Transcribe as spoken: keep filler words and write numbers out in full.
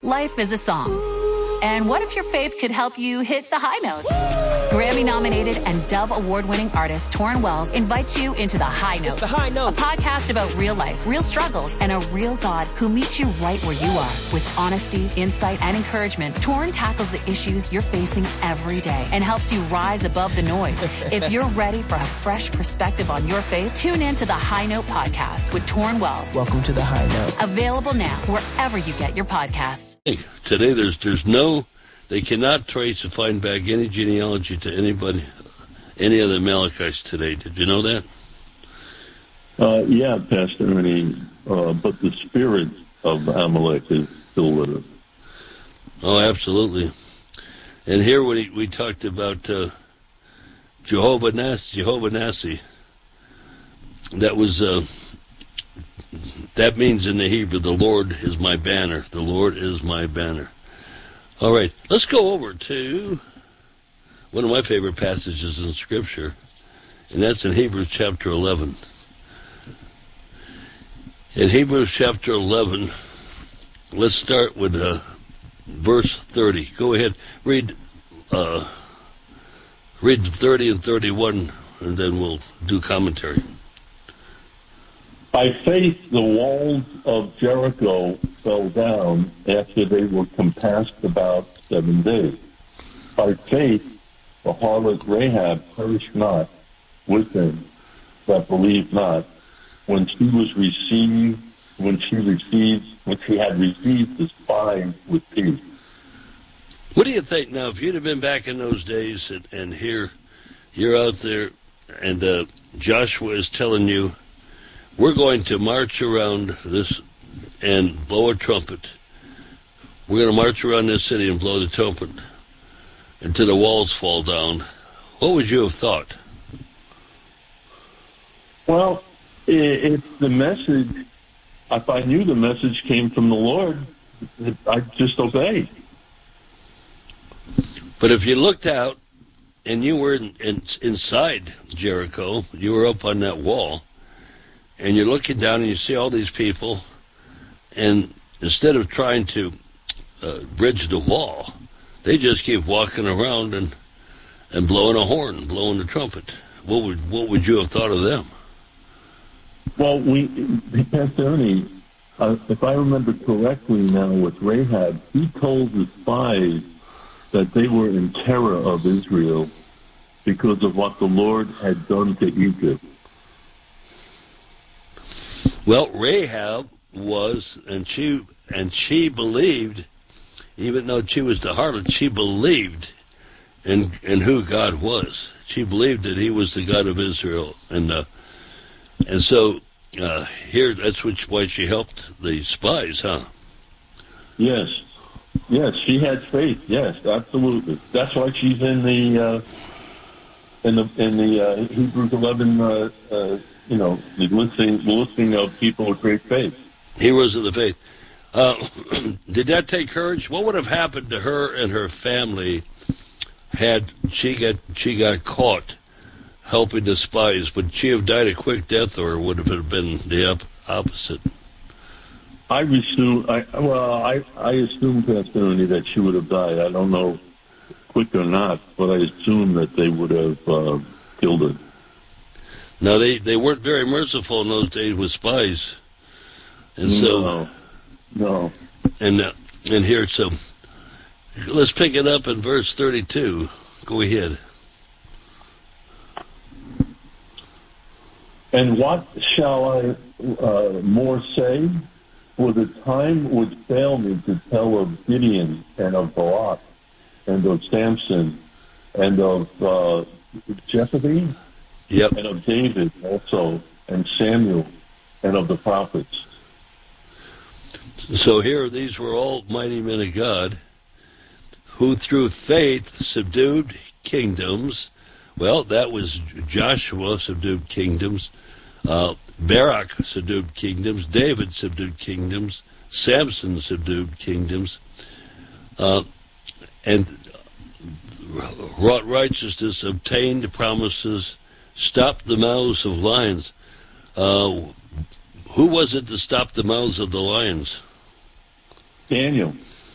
Life is a song. And what if your faith could help you hit the high notes? Grammy-nominated and Dove Award-winning artist Torrin Wells invites you into The High Note. It's The High Note. A podcast about real life, real struggles, and a real God who meets you right where you are. With honesty, insight, and encouragement, Torrin tackles the issues you're facing every day and helps you rise above the noise. If you're ready for a fresh perspective on your faith, tune in to The High Note podcast with Torrin Wells. Welcome to The High Note. Available now wherever you get your podcasts. Hey, today there's there's no... They cannot trace or find back any genealogy to anybody, any of the Amalekites today. Did you know that? Uh, yeah, Pastor Ernie, uh, but the spirit of Amalek is still with us. Oh, absolutely. And here we we talked about uh, Jehovah Nas, Jehovah Nassi. That was uh, that means in the Hebrew, the Lord is my banner. The Lord is my banner. All right, let's go over to one of my favorite passages in Scripture, and that's in Hebrews chapter eleven. In Hebrews chapter eleven, let's start with uh, verse thirty. Go ahead, read, uh, read thirty and thirty-one, and then we'll do commentary. By faith, the walls of Jericho fell down after they were compassed about seven days. By faith, the harlot Rahab perished not with them that believed not, when she was received, when she received, when she had received the spies with peace. What do you think now? If you'd have been back in those days, and, and here you're out there, and uh, Joshua is telling you, we're going to march around this and blow a trumpet. We're going to march around this city and blow the trumpet until the walls fall down. What would you have thought? Well, if the message, if I knew the message came from the Lord, I'd just obey. But if you looked out and you were in, in, inside Jericho, you were up on that wall, and you're looking down and you see all these people, and instead of trying to uh, bridge the wall, they just keep walking around and and blowing a horn, blowing the trumpet. What would what would you have thought of them? Well, we, Pastor Ernie, uh, if I remember correctly now with Rahab, he told the spies that they were in terror of Israel because of what the Lord had done to Egypt. Well, Rahab was, and she and she believed, even though she was the harlot, she believed in in who God was. She believed that He was the God of Israel, and uh, and so uh, here that's which why she helped the spies, huh? Yes, yes, she had faith. Yes, absolutely. That's why she's in the uh, in the in the uh, Hebrews eleven. Uh, uh, You know, the listing, the listing of people of great faith. Heroes of the faith. Uh, did that take courage? What would have happened to her and her family had she got she got caught helping the spies? Would she have died a quick death, or would it have been the op- opposite? I assume. I well, I I assume, Pastor Ernie, that she would have died. I don't know, quick or not, but I assume that they would have uh, killed her. Now, they, they weren't very merciful in those days with spies. And so, no, no. And, uh, and here, so, let's pick it up in verse thirty-two. Go ahead. And what shall I uh, more say? For the time would fail me to tell of Gideon and of Barak and of Samson and of uh, Jephthah. Yep. And of David also, and Samuel, and of the prophets. So here, these were all mighty men of God who through faith subdued kingdoms. Well, that was Joshua subdued kingdoms. Uh, Barak subdued kingdoms. David subdued kingdoms. Samson subdued kingdoms. Uh, and wrought righteousness, obtained promises, stopped the mouths of lions. Uh, who was it to stop the mouths of the lions? Daniel.